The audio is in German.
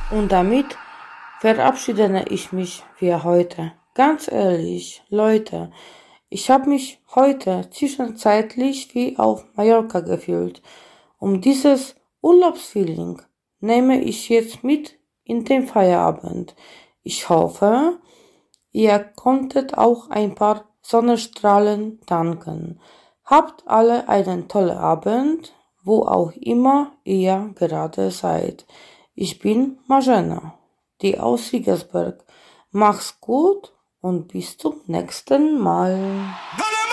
Und damit verabschiede ich mich für heute. Ganz ehrlich, Leute, ich habe mich heute zwischenzeitlich wie auf Mallorca gefühlt. Um dieses Urlaubsfeeling nehme ich jetzt mit in den Feierabend. Ich hoffe, ihr konntet auch ein paar Sonnenstrahlen tanken. Habt alle einen tollen Abend, wo auch immer ihr gerade seid. Ich bin Marzena, die aus Riegersberg. Mach's gut und bis zum nächsten Mal.